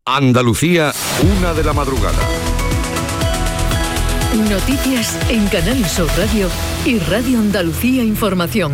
Andalucía, 1:00 a.m. Noticias en Canal Sur Radio y Radio Andalucía Información.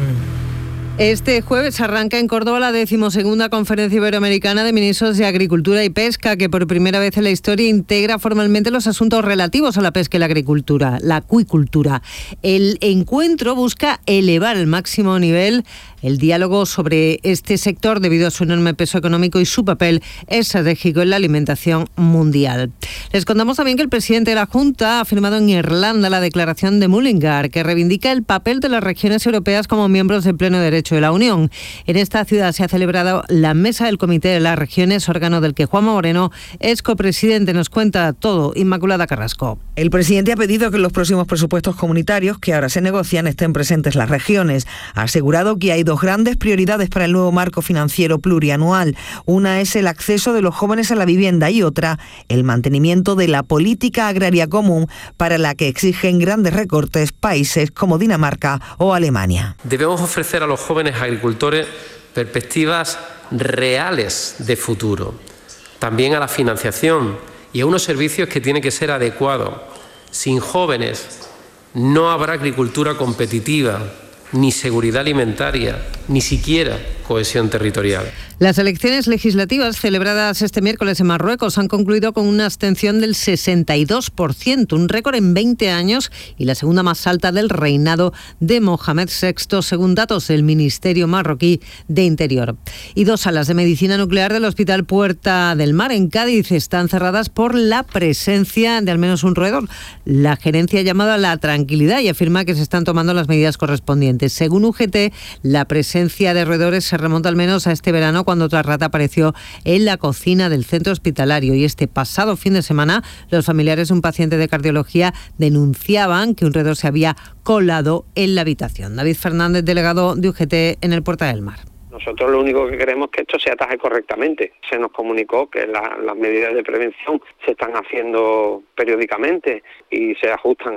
Este jueves arranca en Córdoba la 12ª Conferencia Iberoamericana de Ministros de Agricultura y Pesca, que por primera vez en la historia integra formalmente los asuntos relativos a la pesca y la agricultura, la acuicultura. El encuentro busca elevar al máximo nivel el diálogo sobre este sector debido a su enorme peso económico y su papel estratégico en la alimentación mundial. Les contamos también que el presidente de la Junta ha firmado en Irlanda la declaración de Mullingar, que reivindica el papel de las regiones europeas como miembros de pleno derecho de la Unión. En esta ciudad se ha celebrado la mesa del Comité de las Regiones, órgano del que Juanma Moreno es copresidente. Nos cuenta todo Inmaculada Carrasco. El presidente ha pedido que en los próximos presupuestos comunitarios que ahora se negocian estén presentes las regiones. Ha asegurado que hay dos grandes prioridades para el nuevo marco financiero plurianual. Una es el acceso de los jóvenes a la vivienda y otra, el mantenimiento de la política agraria común, para la que exigen grandes recortes países como Dinamarca o Alemania. Debemos ofrecer a los jóvenes agricultores perspectivas reales de futuro, también a la financiación y a unos servicios que tienen que ser adecuados. Sin jóvenes no habrá agricultura competitiva, ni seguridad alimentaria, ni siquiera cohesión territorial. Las elecciones legislativas celebradas este miércoles en Marruecos han concluido con una abstención del 62%, un récord en 20 años y la segunda más alta del reinado de Mohamed VI, según datos del Ministerio marroquí de Interior. Y dos salas de medicina nuclear del Hospital Puerta del Mar en Cádiz están cerradas por la presencia de al menos un roedor. La gerencia ha llamado a la tranquilidad y afirma que se están tomando las medidas correspondientes. Según UGT, la presencia de roedores se remonta al menos a este verano, cuando otra rata apareció en la cocina del centro hospitalario. Y este pasado fin de semana, los familiares de un paciente de cardiología denunciaban que un roedor se había colado en la habitación. David Fernández, delegado de UGT en el Puerta del Mar. Nosotros lo único que queremos es que esto se ataje correctamente. Se nos comunicó que las medidas de prevención se están haciendo periódicamente y se ajustan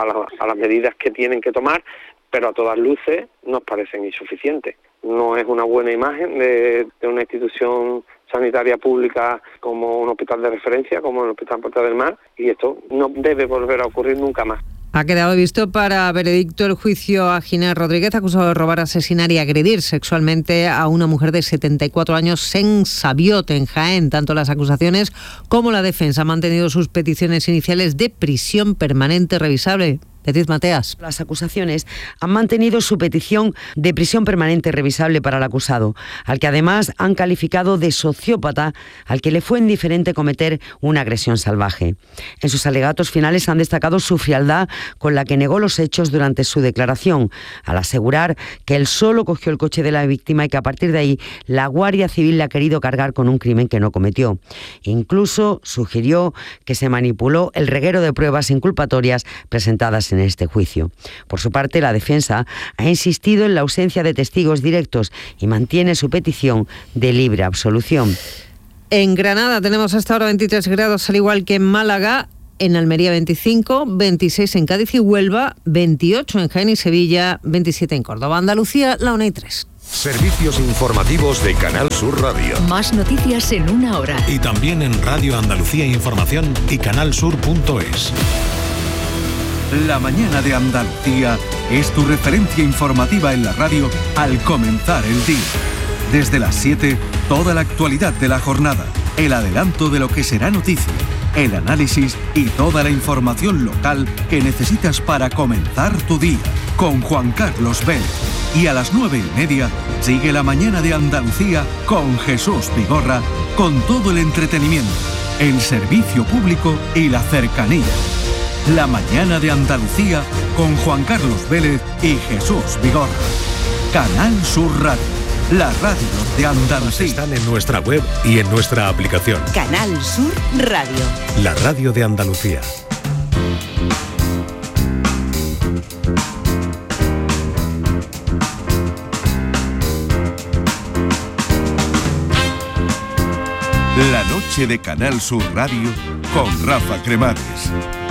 a las medidas que tienen que tomar, pero a todas luces nos parecen insuficientes. No es una buena imagen de una institución sanitaria pública como un hospital de referencia, como el Hospital Puerta del Mar, y esto no debe volver a ocurrir nunca más. Ha quedado visto para veredicto el juicio a Ginés Rodríguez, acusado de robar, asesinar y agredir sexualmente a una mujer de 74 años en Sabiote, en Jaén. Tanto las acusaciones como la defensa han mantenido sus peticiones iniciales de prisión permanente revisable. Beatriz Mateas. Las acusaciones han mantenido su petición de prisión permanente revisable para el acusado, al que además han calificado de sociópata, al que le fue indiferente cometer una agresión salvaje. En sus alegatos finales han destacado su frialdad con la que negó los hechos durante su declaración, al asegurar que él solo cogió el coche de la víctima y que a partir de ahí la Guardia Civil le ha querido cargar con un crimen que no cometió. Incluso sugirió que se manipuló el reguero de pruebas inculpatorias presentadas en este juicio. Por su parte, la defensa ha insistido en la ausencia de testigos directos y mantiene su petición de libre absolución. En Granada tenemos hasta ahora 23 grados, al igual que en Málaga. En Almería 25, 26 en Cádiz y Huelva, 28 en Jaén y Sevilla, 27 en Córdoba. Andalucía, la 1:03. Servicios informativos de Canal Sur Radio. Más noticias en una hora. Y también en Radio Andalucía Información y canalsur.es. La mañana de Andalucía es tu referencia informativa en la radio al comenzar el día. Desde las 7, toda la actualidad de la jornada, el adelanto de lo que será noticia, el análisis y toda la información local que necesitas para comenzar tu día, con Juan Carlos Vélez. Y a las 9:30 sigue la mañana de Andalucía con Jesús Vigorra, con todo el entretenimiento, el servicio público y la cercanía. La mañana de Andalucía con Juan Carlos Vélez y Jesús Vigorra. Canal Sur Radio, la radio de Andalucía. Están en nuestra web y en nuestra aplicación. Canal Sur Radio. La radio de Andalucía. La noche de Canal Sur Radio con Rafa Cremades.